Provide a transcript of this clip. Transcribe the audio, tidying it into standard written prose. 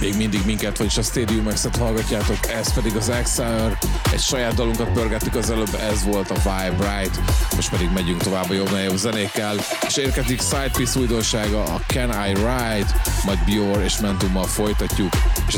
Még mindig minket, vagyis a Stadium X-et hallgatjátok, ez pedig az Exile. Egy saját dalunkat pörgettük az előbb, ez volt a Vibe Right. Most pedig megyünk tovább a jobb zenékkel, és érkezik Sidepiece újdonsága, a Can I Ride, majd Bior és Mentummal folytatjuk, és